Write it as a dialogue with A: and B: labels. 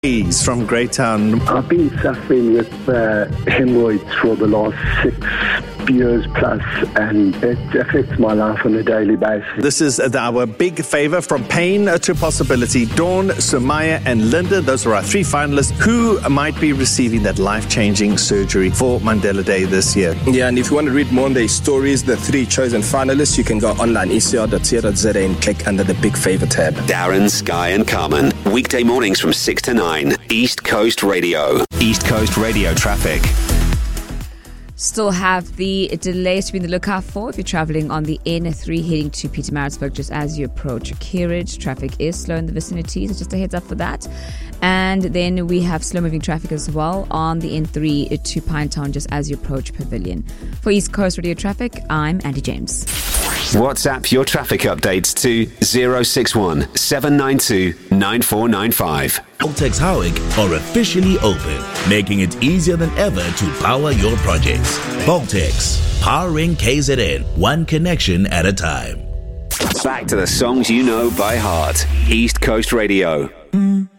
A: He's from Greytown.
B: I've been suffering with hemorrhoids for the last 6 years plus, and it affects my life on a daily basis.
A: This is our big favor from pain to possibility. Dawn, Sumaya, and Linda, those are our 3 finalists who might be receiving that life-changing surgery for Mandela Day this year.
C: Yeah, and if you want to read more on their stories, the 3 chosen finalists, you can go online, ecr.co.za, and click under the Big Favor tab.
D: Darren, Sky, and Carmen. Weekday mornings from 6 to 9. East Coast Radio. East Coast Radio traffic.
E: Still have the delays to be in the lookout for if you're travelling on the N3 heading to Pietermaritzburg just as you approach Kerridge. Traffic is slow in the vicinity, so just a heads up for that. And then we have slow-moving traffic as well on the N3 to Pinetown just as you approach Pavilion. For East Coast Radio Traffic, I'm Andy James.
D: WhatsApp your traffic updates to 061 792 9495.
F: Boltex Howick are officially open, making it easier than ever to power your projects. Boltex, powering KZN, one connection at a time.
D: Back to the songs you know by heart. East Coast Radio.